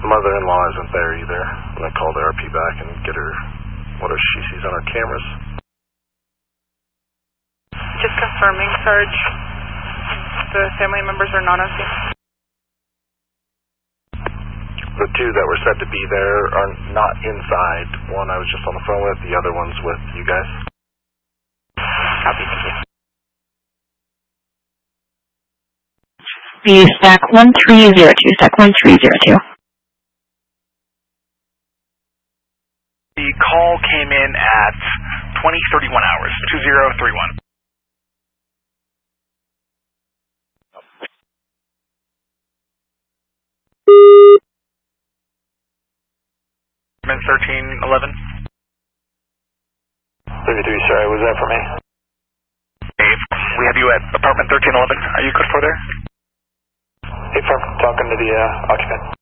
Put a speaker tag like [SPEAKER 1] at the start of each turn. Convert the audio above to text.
[SPEAKER 1] mother-in-law isn't there either. I'm going to call the RP back and get her what she sees on our cameras.
[SPEAKER 2] Just confirming, Sarge. The family members are not on scene.
[SPEAKER 1] The two that were said to be there are not inside. One I was just on the phone with, the other one's with you guys.
[SPEAKER 2] Copy, thank you.
[SPEAKER 3] The stack 1302, stack 1302.
[SPEAKER 4] The call came in at 20:31 hours, 2031. 1311.
[SPEAKER 1] 33, sorry, was that for me?
[SPEAKER 4] Dave, we have you at apartment 1311. Are you good for there?
[SPEAKER 1] Hey, firm, talking to the occupant.